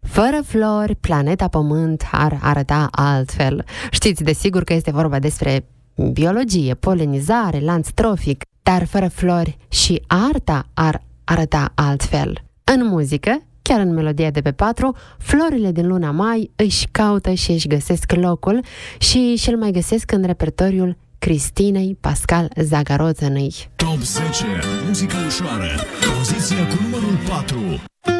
Fără flori, planeta Pământ ar arăta altfel. Știți desigur că este vorba despre biologie, polenizare, lanț trofic, dar fără flori și arta ar arăta altfel. În muzică, chiar în melodia de pe 4, florile din luna mai își caută și își găsesc locul și îl mai găsesc în repertoriul Cristinei Pascal Zagarozănăi. Top 10, muzică ușoară, poziția cu numărul 4.